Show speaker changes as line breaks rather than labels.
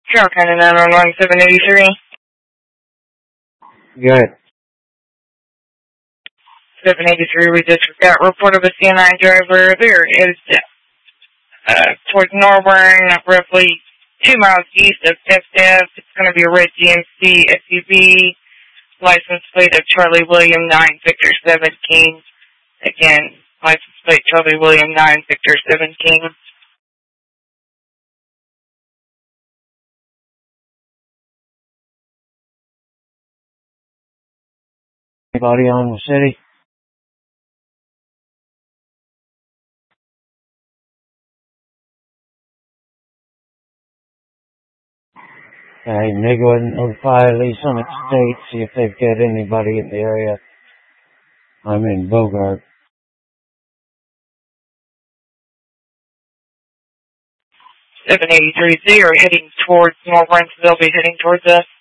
Carroll County 911 783.
Good.
783, we just got report of a CNI driver. There is towards Norburn, roughly 2 miles east of FF. It's going to be a red GMC SUV, license plate of Charlie William 9 Victor 7 King. Again, license plate Charlie William 9 Victor 7 King.
Anybody on the city? Okay, and they go ahead and notify Lee Summit State, see if they've got anybody in the area. I'm in Bogart.
783, they are heading towards Norburn, so they'll be heading towards us.